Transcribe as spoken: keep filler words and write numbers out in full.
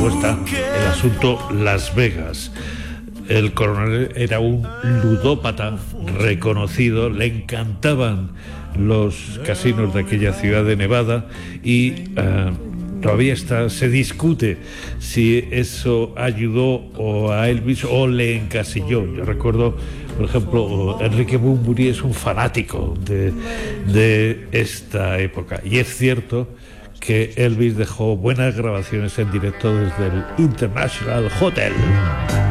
Está el asunto Las Vegas. El coronel era un ludópata reconocido, le encantaban los casinos de aquella ciudad de Nevada y uh, todavía está, se discute si eso ayudó o a Elvis o le encasilló. Yo recuerdo, por ejemplo, Enrique Bunbury es un fanático de, de esta época, y es cierto que Elvis dejó buenas grabaciones en directo desde el International Hotel.